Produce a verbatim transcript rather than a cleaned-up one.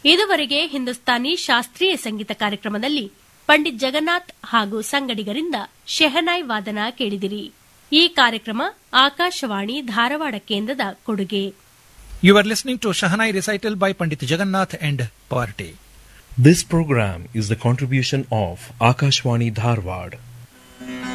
ಇದುವರೆಗೆ ಹಿಂದೂಸ್ತಾನಿ ಶಾಸ್ತ್ರೀಯ ಸಂಗೀತ ಕಾರ್ಯಕ್ರಮದಲ್ಲಿ ಪಂಡಿತ್ ಜಗನ್ನಾಥ್ ಹಾಗೂ ಸಂಗಡಿಗರಿಂದ ಶೆಹನಾಯ್ ವಾದನ ಕೇಳಿದಿರಿ. ಈ ಕಾರ್ಯಕ್ರಮ ಆಕಾಶವಾಣಿ ಧಾರವಾಡ ಕೇಂದ್ರದ ಕೊಡುಗೆ. You are listening to Shahanai recital by Pandit Jagannath and Party. This program is the contribution of Akashwani Dharwad.